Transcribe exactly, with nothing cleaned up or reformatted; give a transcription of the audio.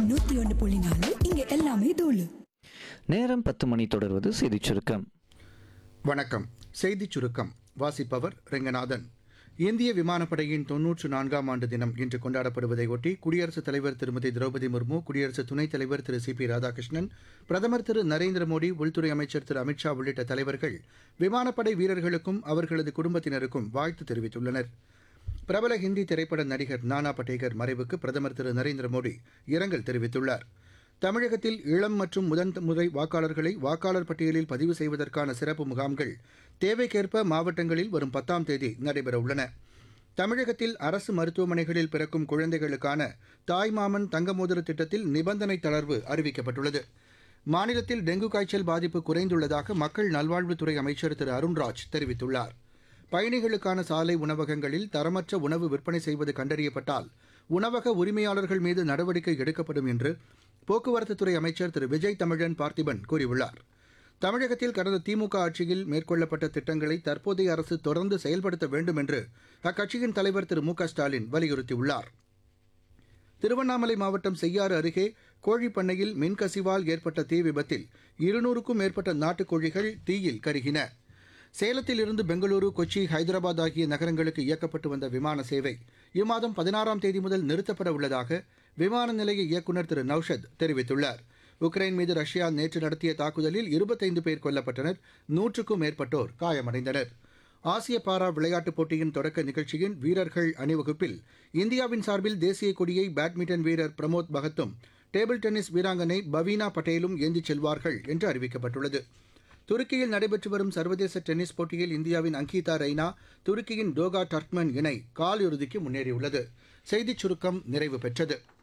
நூத்தி ஒன்று புள்ளி நாலு இங்க எல்லாமே தூளு. நேரம் பத்து மணி. தொடர்வது செய்திச் சுருக்கம். வணக்கம். செய்திச் சுருக்கம் வாசிப்பவர் ரெங்கநாதன். இந்திய விமானப்படையின் தொன்னூற்று நான்காம் ஆண்டு தினம் இன்று கொண்டாடப்படுவதையொட்டி குடியரசுத் தலைவர் திருமதி திரௌபதி முர்மு, குடியரசு துணைத் தலைவர் திரு சி பி ராதாகிருஷ்ணன், பிரதமர் திரு நரேந்திர மோடி, உள்துறை அமைச்சர் திரு அமித்ஷா உள்ளிட்ட தலைவர்கள் விமானப்படை வீரர்களுக்கும் அவர்களது குடும்பத்தினருக்கும் வாழ்த்து தெரிவித்துள்ளனர். பிரபல ஹிந்தி திரைப்பட நடிகர் நானா படேகர் மறைவுக்கு பிரதமர் திரு நரேந்திர மோடி இரங்கல் தெரிவித்துள்ளார். தமிழகத்தில் இளம் மற்றும் முதன் முறை வாக்காளர்களை வாக்காளர் பட்டியலில் பதிவு செய்வதற்கான சிறப்பு முகாம்கள் தேவைக்கேற்ப மாவட்டங்களில் வரும் பத்தாம் தேதி நடைபெறவுள்ளன. தமிழகத்தில் அரசு மருத்துவமனைகளில் பிறக்கும் குழந்தைகளுக்கான தாய்மாமன் தங்கமோதிர திட்டத்தில் நிபந்தனை தளர்வு அறிவிக்கப்பட்டுள்ளது. மாநிலத்தில் டெங்கு காய்ச்சல் பாதிப்பு குறைந்துள்ளதாக மக்கள் நல்வாழ்வுத்துறை அமைச்சர் திரு அருண்ராஜ் தெரிவித்துள்ளார். பயணிகளுக்கான சாலை உணவகங்களில் தரமற்ற உணவு விற்பனை செய்வது கண்டறியப்பட்டால் உணவக உரிமையாளர்கள் மீது நடவடிக்கை எடுக்கப்படும் என்று போக்குவரத்துத்துறை அமைச்சர் திரு விஜய் தமிழன் பார்த்திபன் கூறியுள்ளார். தமிழகத்தில் கடந்த திமுக ஆட்சியில் மேற்கொள்ளப்பட்ட திட்டங்களை தற்போதைய அரசு தொடர்ந்து செயல்படுத்த வேண்டும் என்று அக்கட்சியின் தலைவர் திரு மு க ஸ்டாலின் வலியுறுத்தியுள்ளார். திருவண்ணாமலை மாவட்டம் செய்யாறு அருகே கோழிப்பண்ணையில் மின்கசிவால் ஏற்பட்ட தீ விபத்தில் இருநூறுக்கும் மேற்பட்ட நாட்டுக்கோழிகள் தீயில் கருகின. சேலத்தில் இருந்து பெங்களூரு, கொச்சி, ஹைதராபாத் ஆகிய நகரங்களுக்கு இயக்கப்பட்டு வந்த விமான சேவை இம்மாதம் பதினாறாம் தேதி முதல் நிறுத்தப்பட உள்ளதாக விமான நிலைய இயக்குநர் திரு நௌஷத் தெரிவித்துள்ளார். உக்ரைன் மீது ரஷ்யா நேற்று நடத்திய தாக்குதலில் இருபத்தைந்து பேர் கொல்லப்பட்டனர், நூற்றுக்கும் மேற்பட்டோர் காயமடைந்தனர். ஆசிய பாரா விளையாட்டுப் போட்டியின் தொடக்க நிகழ்ச்சியின் வீரர்கள் அணிவகுப்பில் இந்தியாவின் சார்பில் தேசிய கொடியை பேட்மிண்டன் வீரர் பிரமோத் பகத்தும், டேபிள் டென்னிஸ் வீராங்கனை பவீனா பட்டேலும் ஏந்திச் செல்வார்கள் என்று அறிவிக்கப்பட்டுள்ளது. துருக்கியில் நடைபெற்று வரும் சர்வதேச டென்னிஸ் போட்டியில் இந்தியாவின் அங்கீதா ரெய்னா, துருக்கியின் டோகா டர்க்மன் இணை காலிறுதிக்கு முன்னேறியுள்ளது. செய்திச் சுருக்கம் நிறைவு பெற்றது.